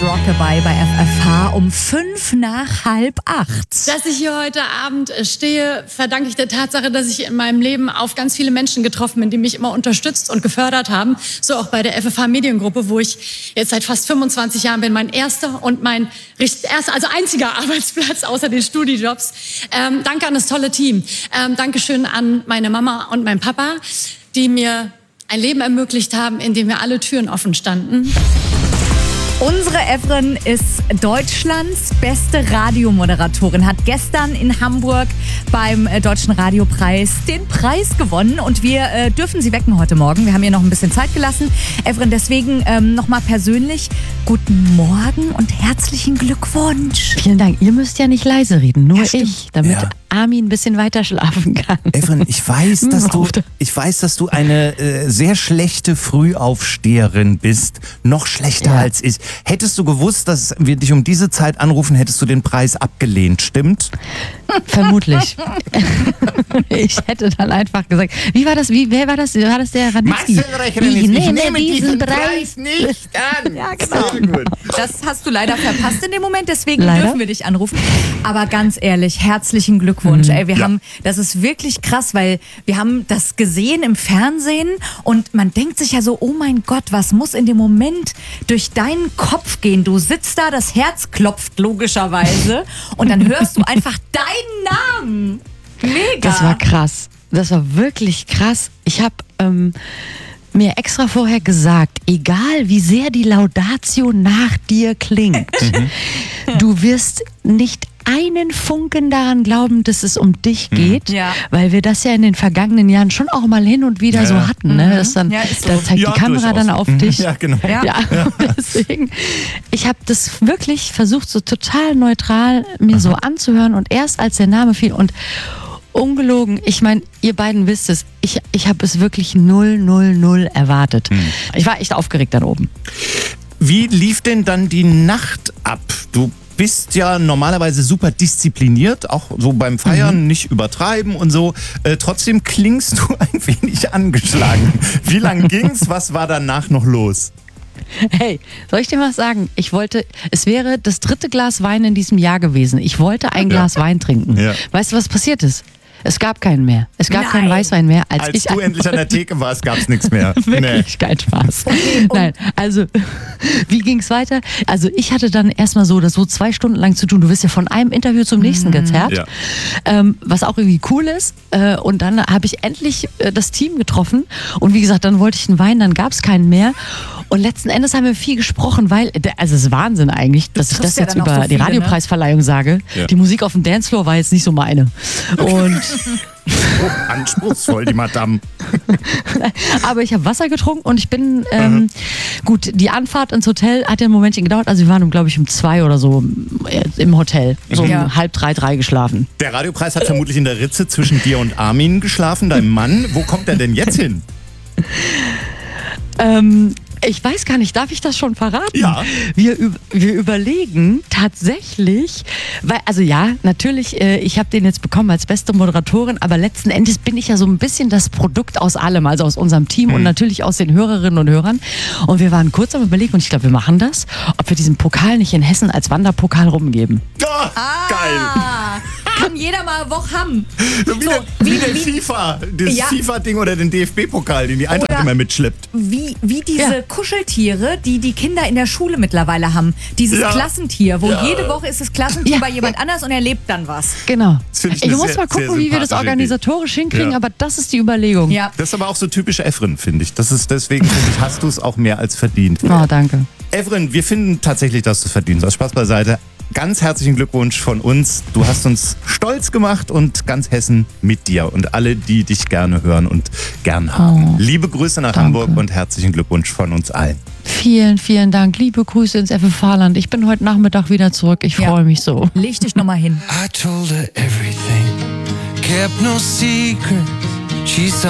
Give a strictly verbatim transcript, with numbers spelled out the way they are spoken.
Rockabye bei F F H um fünf nach halb acht. Dass ich hier heute Abend stehe, verdanke ich der Tatsache, dass ich in meinem Leben auf ganz viele Menschen getroffen bin, die mich immer unterstützt und gefördert haben. So auch bei der F F H Mediengruppe, wo ich jetzt seit fast fünfundzwanzig Jahren bin. Mein erster und mein erster, also einziger Arbeitsplatz außer den Studijobs. Ähm, danke an das tolle Team. Ähm, Dankeschön an meine Mama und meinen Papa, die mir ein Leben ermöglicht haben, in dem mir alle Türen offen standen. Unsere Evren ist Deutschlands beste Radiomoderatorin, hat gestern in Hamburg beim äh, Deutschen Radiopreis den Preis gewonnen und wir äh, dürfen sie wecken heute Morgen. Wir haben ihr noch ein bisschen Zeit gelassen. Evren, deswegen ähm, nochmal persönlich guten Morgen und herzlichen Glückwunsch. Vielen Dank. Ihr müsst ja nicht leise reden, nur ja, ich, damit ja. Armin ein bisschen weiter schlafen kann. Evren, ich weiß, dass du, ich weiß, dass du eine äh, sehr schlechte Frühaufsteherin bist. Noch schlechter ja. als ich. Hättest du gewusst, dass wir dich um diese Zeit anrufen, hättest du den Preis abgelehnt, stimmt? Vermutlich. Ich hätte dann einfach gesagt, wie war das, wie, wer war das, war das der Ranitzky? Ich nehme, nehme diesen Preis nicht an. Ja, genau. Sehr gut. Das hast du leider verpasst in dem Moment, deswegen leider? dürfen wir dich anrufen. Aber ganz ehrlich, herzlichen Glückwunsch. Mhm. Ey, wir ja. haben, das ist wirklich krass, weil wir haben das gesehen im Fernsehen und man denkt sich ja so, oh mein Gott, was muss in dem Moment durch deinen Kopf gehen? Du sitzt da, das Herz klopft logischerweise und dann hörst du einfach deinen Namen. Mega. Das war krass. Das war wirklich krass. Ich habe ähm, mir extra vorher gesagt, egal wie sehr die Laudatio nach dir klingt, du wirst nicht einen Funken daran glauben, dass es um dich geht, ja. weil wir das ja in den vergangenen Jahren schon auch mal hin und wieder ja. so hatten. Ne? Das dann, ja, so. Da zeigt ja, die Kamera durchaus. Dann auf dich. Ja, genau. Ja. Ja. Deswegen, ich habe das wirklich versucht, so total neutral mir Aha. so anzuhören und erst als der Name fiel und ungelogen, ich meine, ihr beiden wisst es, ich, ich habe es wirklich null, null, null erwartet. Hm. Ich war echt aufgeregt dann oben. Wie lief denn dann die Nacht ab? Du bist ja normalerweise super diszipliniert, auch so beim Feiern, mhm. nicht übertreiben und so. Äh, trotzdem klingst du ein wenig angeschlagen. Wie lang ging's? Was war danach noch los? Hey, soll ich dir was sagen? Ich wollte, es wäre das dritte Glas Wein in diesem Jahr gewesen. Ich wollte ein Glas ja. Wein trinken. Ja. Weißt du, was passiert ist? Es gab keinen mehr. Es gab Nein. keinen Weißwein mehr. Als, als ich du endlich an der Theke warst, gab es nichts mehr. Wirklich nee. kein Spaß. Nein, also wie ging es weiter? Also ich hatte dann erstmal so das so zwei Stunden lang zu tun. Du wirst ja von einem Interview zum nächsten mhm. gezerrt, ja. ähm, was auch irgendwie cool ist. Äh, und dann habe ich endlich äh, das Team getroffen. Und wie gesagt, dann wollte ich einen Wein, dann gab es keinen mehr. Und letzten Endes haben wir viel gesprochen, weil, also es ist Wahnsinn eigentlich, dass ich das jetzt über so viele, die Radiopreisverleihung ne? sage. Ja. Die Musik auf dem Dancefloor war jetzt nicht so meine. Und oh, anspruchsvoll, die Madame. Aber ich habe Wasser getrunken und ich bin, ähm, mhm. gut, die Anfahrt ins Hotel hat ja ein Momentchen gedauert, also wir waren, glaube ich, um zwei oder so im Hotel, so ja. um halb drei, drei geschlafen. Der Radiopreis hat vermutlich in der Ritze zwischen dir und Armin geschlafen, deinem Mann. Wo kommt er denn jetzt hin? ähm... Ich weiß gar nicht, darf ich das schon verraten? Ja. Wir, wir überlegen tatsächlich, weil, also ja, natürlich, äh, ich habe den jetzt bekommen als beste Moderatorin, aber letzten Endes bin ich ja so ein bisschen das Produkt aus allem, also aus unserem Team hm. und natürlich aus den Hörerinnen und Hörern. Und wir waren kurz am Überlegen, und ich glaube, wir machen das, ob wir diesen Pokal nicht in Hessen als Wanderpokal rumgeben. Ja, ah, geil. Kann jeder mal eine Woche haben. So wie, so, der, wie, wie der FIFA, das ja. FIFA-Ding oder den D F B-Pokal, den die Eintracht oder immer mitschleppt. Wie, wie diese ja. Kuscheltiere, die die Kinder in der Schule mittlerweile haben. Dieses ja. Klassentier, wo ja. jede Woche ist das Klassentier ja. bei jemand anders und erlebt dann was. Genau. Ich ich muss mal gucken, wie wir das organisatorisch Idee. hinkriegen, ja. aber das ist die Überlegung. Ja. Das ist aber auch so typisch Evren, finde ich. Das ist deswegen, finde ich, hast du es auch mehr als verdient. Oh, danke. Evren, wir finden tatsächlich, dass du es verdient hast. Spaß beiseite. Ganz herzlichen Glückwunsch von uns. Du hast uns stolz gemacht und ganz Hessen mit dir und alle, die dich gerne hören und gern haben. Oh, Liebe Grüße nach danke. Hamburg und herzlichen Glückwunsch von uns allen. Vielen, vielen Dank. Liebe Grüße ins F F H-Land. Ich bin heute Nachmittag wieder zurück. Ich ja. freue mich so. Leg dich nochmal hin. I told her everything, kept no secrets. She saw